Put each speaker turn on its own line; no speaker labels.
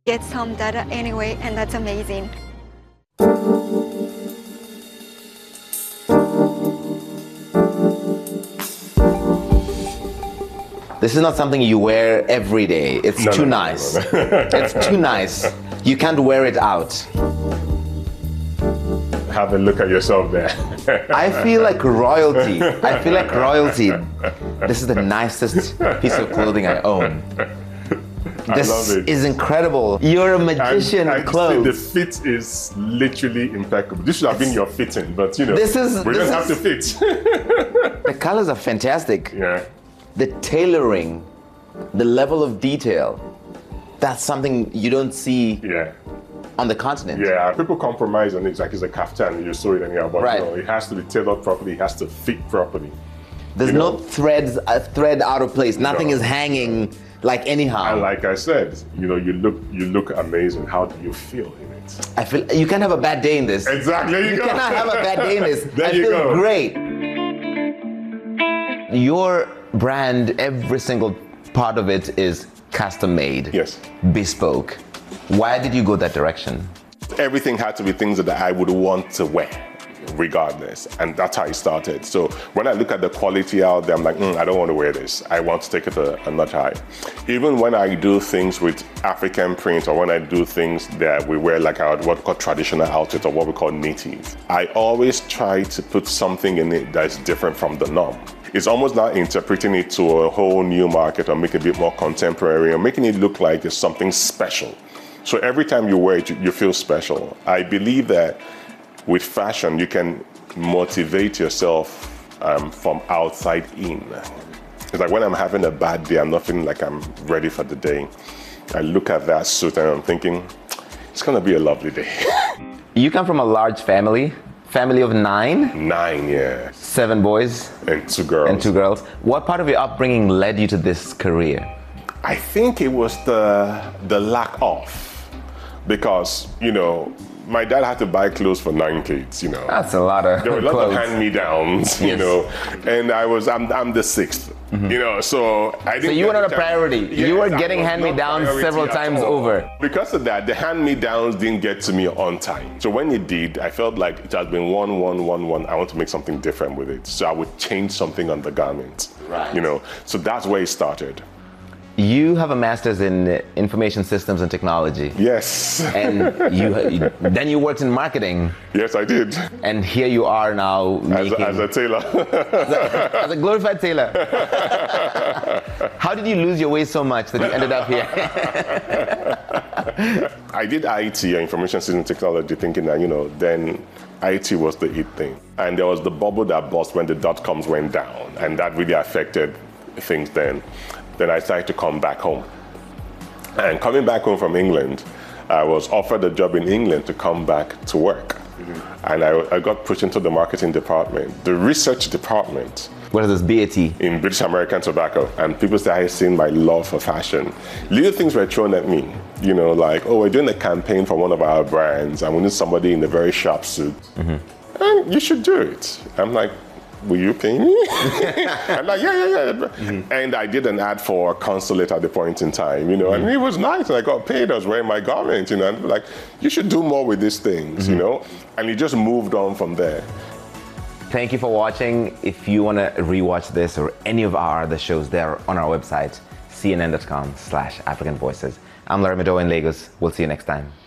get some data anyway, and that's amazing.
This is not something you wear every day. It's too nice. It's too nice. You can't wear it out.
Have a look at yourself there.
I feel like royalty. I feel like royalty. This is the nicest piece of clothing I own. This is incredible. You're a magician of clothes.
The fit is literally impeccable. This should have been your fitting, but you know, we don't have to fit.
The colors are fantastic.
Yeah.
The tailoring, the level of detail, that's something you don't see on the continent.
Yeah, people compromise on it. It's like it's a kaftan, you sew it anyhow, but you know, it has to be tailored properly, it has to fit properly.
There's no thread out of place. Nothing is hanging like anyhow.
And like I said, you know, you look amazing. How do you feel in it?
I feel you can't have a bad day in this.
Exactly.
You cannot have a bad day in this.
There
I
you
feel
go.
great. Your brand, every single part of it is custom made.
Yes.
Bespoke. Why did you go that direction?
Everything had to be things that I would want to wear, regardless. And that's how it started. So when I look at the quality out there, I'm like, I don't want to wear this. I want to take it a notch higher. Even when I do things with African print, or when I do things that we wear like our what we call traditional outfit, or what we call native, I always try to put something in it that's different from the norm. It's almost not interpreting it to a whole new market, or make it a bit more contemporary, or making it look like it's something special. So every time you wear it, you feel special. I believe that with fashion, you can motivate yourself from outside in. It's like when I'm having a bad day, I'm not feeling like I'm ready for the day. I look at that suit and I'm thinking, it's gonna be a lovely day.
You come from a large family. Family of 9?
9, yeah.
7 boys?
And 2 girls.
And 2 girls. What part of your upbringing led you to this career?
I think it was the lack of. Because, you know, my dad had to buy clothes for 9 kids, you know.
That's a lot of
There were a lot
clothes.
of hand-me-downs, you know. And I'm the 6th, you know, so I didn't.
So you were not a priority.
Yes,
you were getting hand-me-downs several times over.
Because of that, the hand-me-downs didn't get to me on time. So when it did, I felt like it has been 1, 1, 1, 1. I want to make something different with it. So I would change something on the garment, you know. So that's where it started.
You have a master's in information systems and technology.
Yes.
And then you worked in marketing.
Yes, I did.
And here you are now
as a tailor.
as a glorified tailor. How did you lose your way so much that you ended up here?
I did IT, information systems and technology, thinking that, you know, then IT was the it thing. And there was the bubble that burst when the dot-coms went down, and that really affected things then. Then I decided to come back home. And coming back home from England, I was offered a job in England to come back to work. And I got pushed into the marketing department, the research department.
What is this, BAT?
In British American Tobacco. And people started seeing my love for fashion. Little things were thrown at me, you know, like, oh, we're doing a campaign for one of our brands, and we need somebody in a very sharp suit. And you should do it. I'm like, will you pay me? I'm like, yeah. And I did an ad for a consulate at the point in time, you know, and it was nice. I got paid, I was wearing my garment, you know, and like, you should do more with these things, you know? And it just moved on from there.
Thank you for watching. If you want to rewatch this or any of our other shows, they're on our website, cnn.com/African Voices. I'm Larry Madowo in Lagos. We'll see you next time.